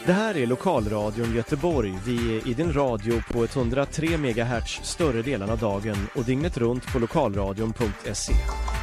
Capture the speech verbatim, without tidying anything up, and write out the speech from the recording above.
Det här är Lokalradion Göteborg. Vi är i din radio på etthundratre megahertz större delen av dagen och dygnet runt på lokalradion punkt se.